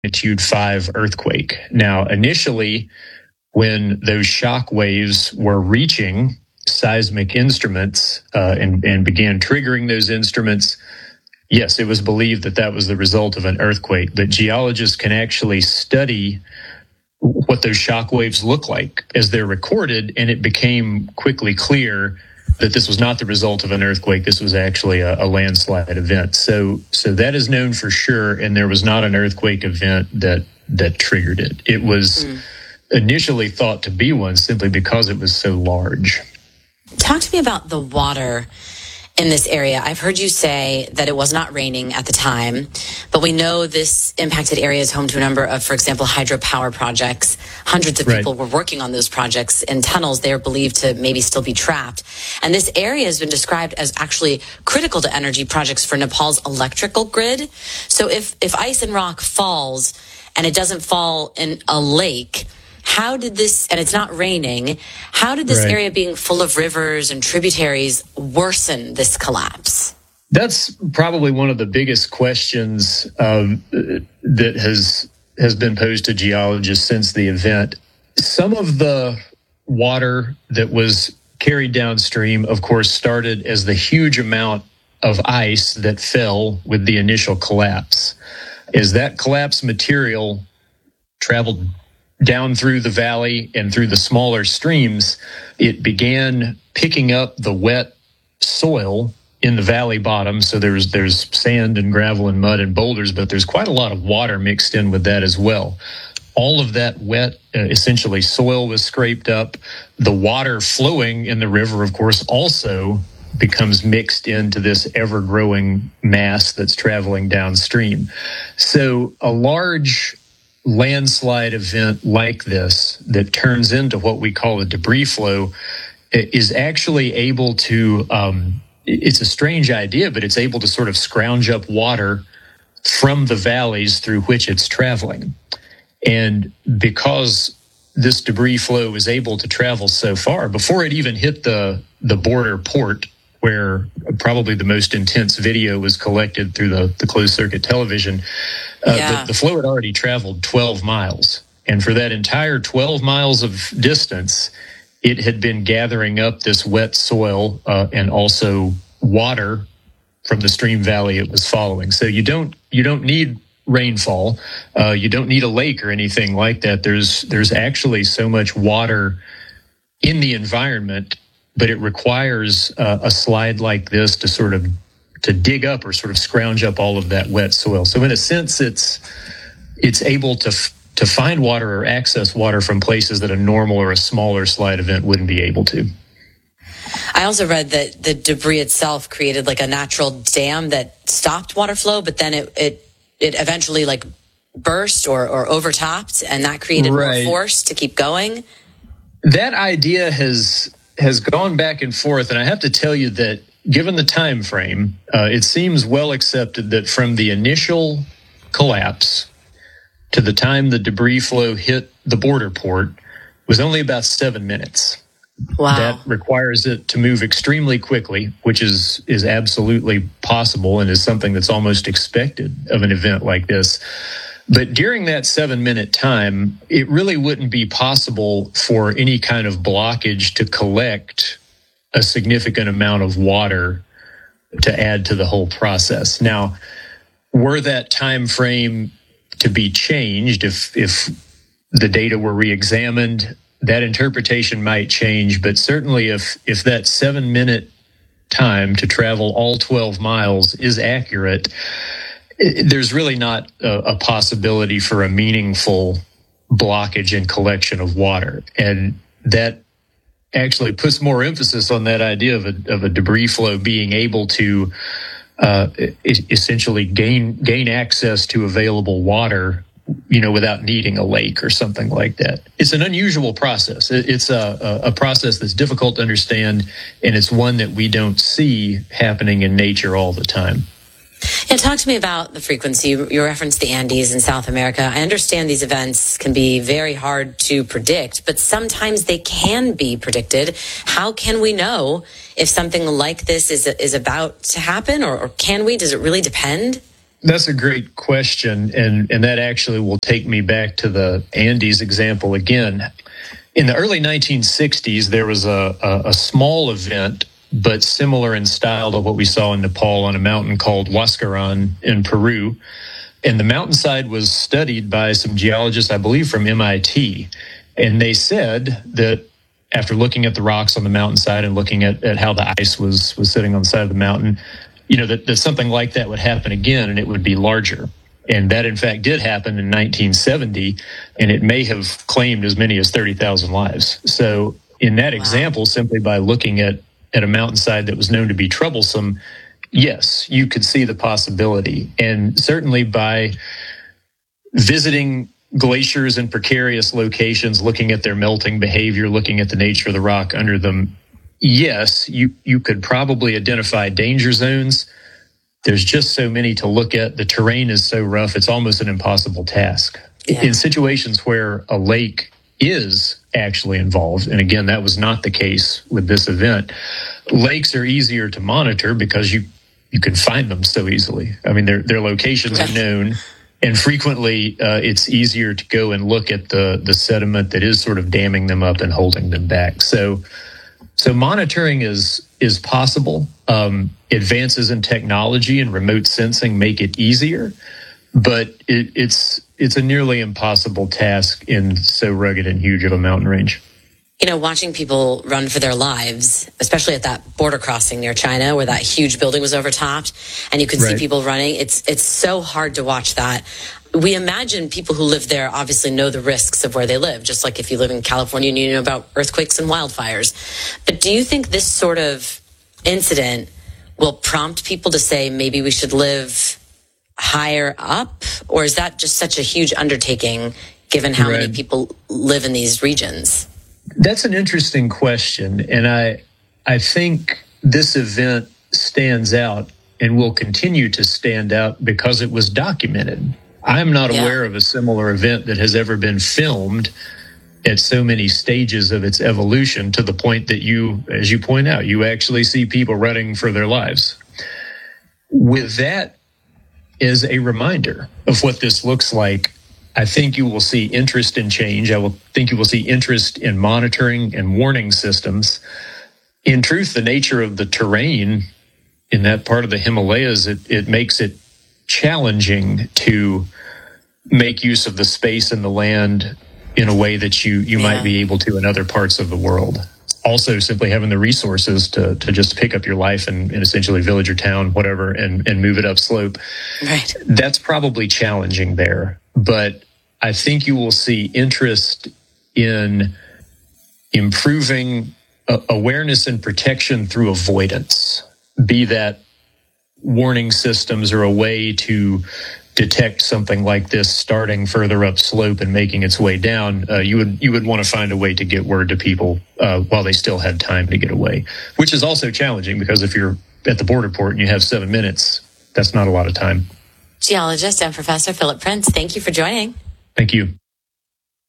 magnitude 5 earthquake. Now, initially, when those shock waves were reaching seismic instruments and began triggering those instruments, yes, it was believed that that was the result of an earthquake. But geologists can actually study what those shock waves look like as they're recorded, and it became quickly clear that this was not the result of an earthquake. This was actually a landslide event. So that is known for sure, and there was not an earthquake event that triggered it. It was initially thought to be one simply because it was so large. Talk to me about the water in this area. I've heard you say that it was not raining at the time, but we know this impacted area is home to a number of, for example, hydropower projects. Hundreds of people were working on those projects in tunnels. They are believed to maybe still be trapped. And this area has been described as actually critical to energy projects for Nepal's electrical grid. So if ice and rock falls and it doesn't fall in a lake, how did this, and it's not raining, how did this area being full of rivers and tributaries worsen this collapse? That's probably one of the biggest questions that has been posed to geologists since the event. Some of the water that was carried downstream, of course, started as the huge amount of ice that fell with the initial collapse. As that collapsed material traveled down through the valley and through the smaller streams, it began picking up the wet soil in the valley bottom. So there's sand and gravel and mud and boulders, but there's quite a lot of water mixed in with that as well. All of that wet, essentially soil was scraped up. The water flowing in the river, of course, also becomes mixed into this ever-growing mass that's traveling downstream. So a large landslide event like this that turns into what we call a debris flow is actually able to, it's a strange idea, but it's able to sort of scrounge up water from the valleys through which it's traveling. And because this debris flow is able to travel so far, before it even hit the border port, where probably the most intense video was collected through the closed circuit television, the flow had already traveled 12 miles. And for that entire 12 miles of distance, it had been gathering up this wet soil and also water from the stream valley it was following. So you don't need rainfall. You don't need a lake or anything like that. There's actually so much water in the environment, but it requires a slide like this to dig up or sort of scrounge up all of that wet soil. So in a sense, it's able to find water or access water from places that a normal or a smaller slide event wouldn't be able to. I also read that the debris itself created like a natural dam that stopped water flow, but then it eventually like burst or overtopped, and that created more force to keep going. That idea has gone back and forth, and I have to tell you that given the time frame, it seems well accepted that from the initial collapse to the time the debris flow hit the border port was only about 7 minutes. Wow. That requires it to move extremely quickly, which is absolutely possible and is something that's almost expected of an event like this. But during that 7 minute time, it really wouldn't be possible for any kind of blockage to collect a significant amount of water to add to the whole process. Now, were that time frame to be changed, if the data were re-examined, that interpretation might change. But certainly if that 7 minute time to travel all 12 miles is accurate, there's really not a possibility for a meaningful blockage and collection of water. And that actually puts more emphasis on that idea of a debris flow being able to essentially gain access to available water, without needing a lake or something like that. It's an unusual process. It's a process that's difficult to understand, and it's one that we don't see happening in nature all the time. Yeah, talk to me about the frequency. You referenced the Andes in South America. I understand these events can be very hard to predict, but sometimes they can be predicted. How can we know if something like this is about to happen, or can we? Does it really depend? That's a great question, and that actually will take me back to the Andes example again. In the early 1960s, there was a small event, but similar in style to what we saw in Nepal on a mountain called Huascarán in Peru. And the mountainside was studied by some geologists, I believe, from MIT. And they said that after looking at the rocks on the mountainside and looking at how the ice was sitting on the side of the mountain, that something like that would happen again, and it would be larger. And that, in fact, did happen in 1970, and it may have claimed as many as 30,000 lives. So in that example, simply by looking at a mountainside that was known to be troublesome, yes, you could see the possibility. And certainly by visiting glaciers in precarious locations, looking at their melting behavior, looking at the nature of the rock under them, yes, you could probably identify danger zones. There's just so many to look at. The terrain is so rough, it's almost an impossible task. Yeah. In situations where a lake is actually involved, and again, that was not the case with this event, lakes are easier to monitor because you can find them so easily. I mean, their locations are known, and frequently it's easier to go and look at the sediment that is sort of damming them up and holding them back. So monitoring is possible. Advances in technology and remote sensing make it easier, but it's a nearly impossible task in so rugged and huge of a mountain range. Watching people run for their lives, especially at that border crossing near China where that huge building was overtopped and you could see people running, it's so hard to watch that. We imagine people who live there obviously know the risks of where they live, just like if you live in California, you know about earthquakes and wildfires. But do you think this sort of incident will prompt people to say maybe we should live higher up? Or is that just such a huge undertaking given how many people live in these regions? That's an interesting question. And I think this event stands out and will continue to stand out because it was documented. I'm not aware of a similar event that has ever been filmed at so many stages of its evolution to the point that as you point out, you actually see people running for their lives. With that as a reminder of what this looks like, I think you will see interest in change. I think you will see interest in monitoring and warning systems. In truth, the nature of the terrain in that part of the Himalayas, it makes it challenging to make use of the space and the land in a way that you might be able to in other parts of the world. Also, simply having the resources to just pick up your life and essentially village or town, whatever, and move it upslope. Right. That's probably challenging there. But I think you will see interest in improving awareness and protection through avoidance, be that warning systems or a way to detect something like this starting further upslope and making its way down. You would want to find a way to get word to people while they still had time to get away, which is also challenging because if you're at the border port and you have 7 minutes, that's not a lot of time. Geologist and Professor Philip Prince, thank you for joining. Thank you.